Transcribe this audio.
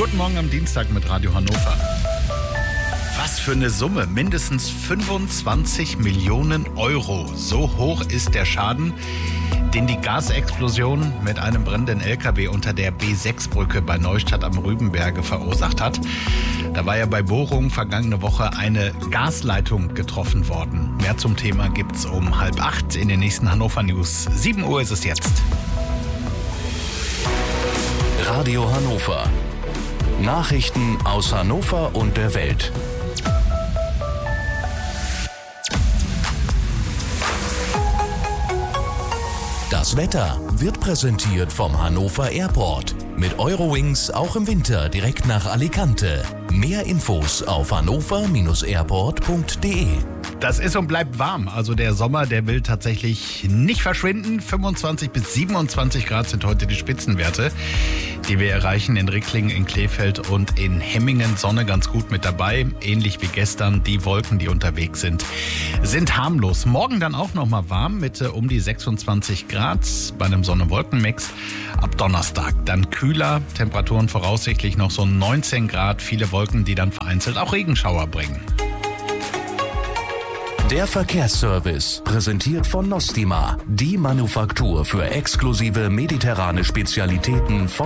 Guten Morgen am Dienstag mit Radio Hannover. Was für eine Summe, mindestens 25 Millionen Euro. So hoch ist der Schaden, den die Gasexplosion mit einem brennenden LKW unter der B6-Brücke bei Neustadt am Rübenberge verursacht hat. Da war ja bei Bohrungen vergangene Woche eine Gasleitung getroffen worden. Mehr zum Thema gibt's um 7:30 in den nächsten Hannover News. 7 Uhr ist es jetzt. Radio Hannover. Nachrichten aus Hannover und der Welt. Das Wetter wird präsentiert vom Hannover Airport. Mit Eurowings auch im Winter direkt nach Alicante. Mehr Infos auf hannover-airport.de. Das ist und bleibt warm. Also der Sommer, der will tatsächlich nicht verschwinden. 25 bis 27 Grad sind heute die Spitzenwerte, die wir erreichen in Ricklingen, in Krefeld und in Hemmingen. Sonne ganz gut mit dabei. Ähnlich wie gestern. Die Wolken, die unterwegs sind harmlos. Morgen dann auch noch mal warm mit um die 26 Grad bei einem Sonne-Wolken-Mix. Ab Donnerstag dann kühler. Temperaturen voraussichtlich noch so 19 Grad. Viele Wolken, die dann vereinzelt auch Regenschauer bringen. Der Verkehrsservice, präsentiert von Nostima, die Manufaktur für exklusive mediterrane Spezialitäten von